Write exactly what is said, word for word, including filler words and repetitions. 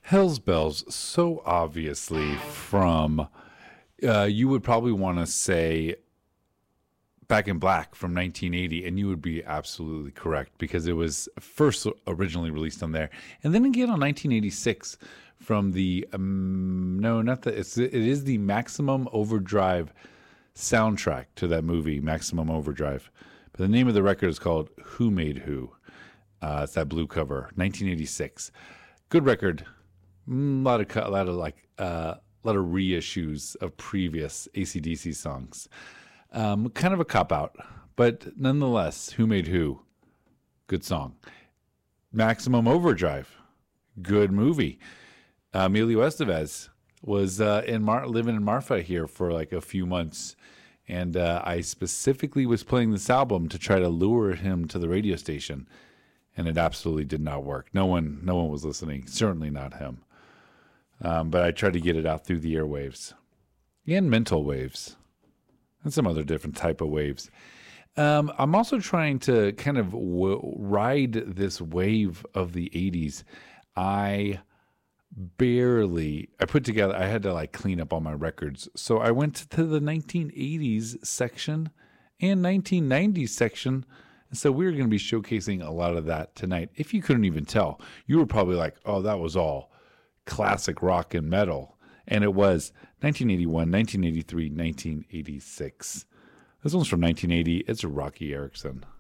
Hell's Bells, so obviously from, uh, you would probably want to say Back in Black from nineteen eighty, and you would be absolutely correct because it was first originally released on there, and then again on nineteen eighty-six from the um, no, not the it's, it is the Maximum Overdrive soundtrack to that movie, Maximum Overdrive. But the name of the record is called Who Made Who. Uh, it's that blue cover, nineteen eighty-six. Good record. Mm, a lot of a lot of like uh, a lot of reissues of previous A C D C songs. Um, kind of a cop-out, but nonetheless, Who Made Who? Good song. Maximum Overdrive. Good movie. Uh, Emilio Estevez was uh, in Mar- living in Marfa here for like a few months, and uh, I specifically was playing this album to try to lure him to the radio station, and it absolutely did not work. No one, no one was listening. Certainly not him. Um, but I tried to get it out through the airwaves and mental waves. And some other different type of waves. Um, I'm also trying to kind of w- ride this wave of the eighties. I barely, I put together, I had to like clean up all my records. So I went to the nineteen eighties section and nineteen nineties section. And so we're going to be showcasing a lot of that tonight. If you couldn't even tell, you were probably like, oh, that was all classic rock and metal. And it was nineteen eighty-one, nineteen eighty-three, nineteen eighty-six. This one's from nineteen eighty. It's Rocky Erickson.